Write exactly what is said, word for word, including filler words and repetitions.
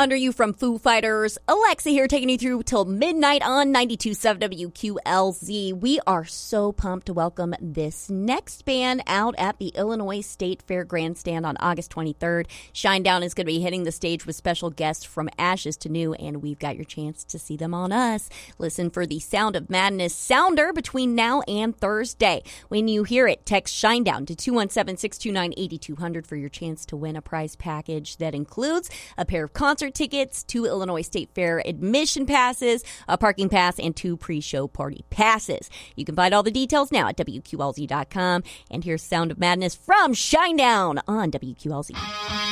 Under You from Foo Fighters. Alexa here, taking you through till midnight on ninety-two point seven W Q L Z. We are so pumped to welcome this next band out at the Illinois State Fair Grandstand on August twenty-third. Shinedown is going to be hitting the stage with special guests from Ashes to New, and we've got your chance to see them on us. Listen for the Sound of Madness sounder between now and Thursday. When you hear it, text Shinedown to two one seven, six two nine, eight two zero zero for your chance to win a prize package that includes a pair of concert tickets, two Illinois State Fair admission passes, a parking pass, and two pre-show party passes. You can find all the details now at W Q L Z dot com. And here's Sound of Madness from Shinedown on W Q L Z.